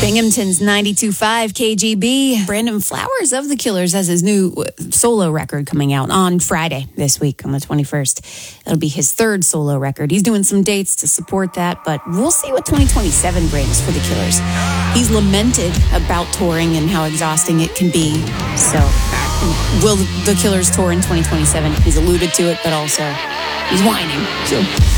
Binghamton's 92.5 KGB. Brandon Flowers of The Killers has his new solo record coming out on Friday this week on the 21st. It'll be his third solo record. He's doing some dates to support that, but we'll see what 2027 brings for The Killers. He's lamented about touring and how exhausting it can be. So will The Killers tour in 2027? He's alluded to it, but also he's whining. So